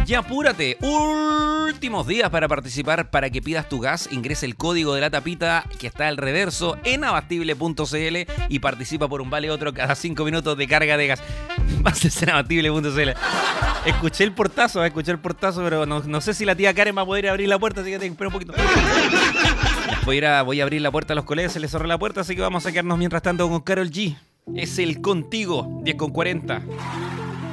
Y apúrate, últimos días para participar. Para que pidas tu gas, ingresa el código de la tapita que está al reverso en abastible.cl y participa por un vale otro cada 5 minutos de carga de gas. Vas en abastible.cl. Escuché el portazo, pero no sé si la tía Karen va a poder abrir la puerta, así que te espero un poquito. Voy a abrir la puerta a los colegas, se les cerró la puerta, así que vamos a quedarnos mientras tanto con Karol G. Es el Contigo, 10:40.